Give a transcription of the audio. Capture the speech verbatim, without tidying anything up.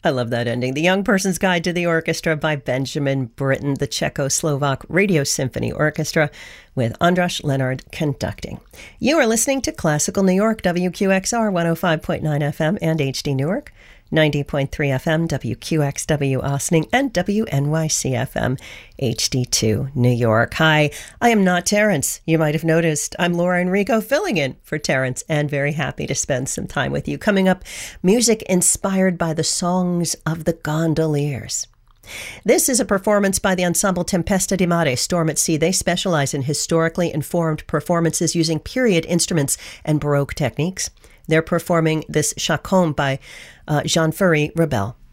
I love that ending. The Young Person's Guide to the Orchestra by Benjamin Britten, the Czechoslovak Radio Symphony Orchestra, with Andras Leonard conducting. You are listening to Classical New York, W Q X R one oh five point nine F M and H D Newark, ninety point three F M, W Q X W Austining, and W N Y C F M, H D two New York. Hi, I am not Terrence. You might have noticed I'm Laura Enrico filling in for Terrence, and very happy to spend some time with you. Coming up, music inspired by the songs of the gondoliers. This is a performance by the ensemble Tempesta di Mare, Storm at Sea. They specialize in historically informed performances using period instruments and Baroque techniques. They're performing this Chaconne by uh, Jean-Ferry Rebel.